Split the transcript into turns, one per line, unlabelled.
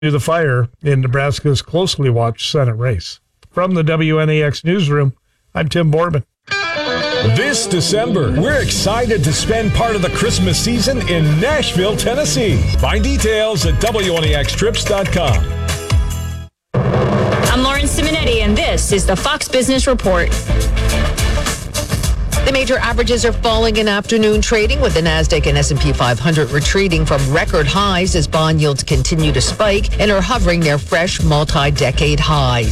the fire in Nebraska's closely watched Senate race. From the WNEX newsroom, I'm Tim Borman.
This December, we're excited to spend part of the Christmas season in Nashville, Tennessee. Find details at WNEXtrips.com.
I'm Lauren Simonetti, and this is the Fox Business Report.
The major averages are falling in afternoon trading, with the Nasdaq and S&P 500 retreating from record highs as bond yields continue to spike and are hovering near fresh multi-decade highs.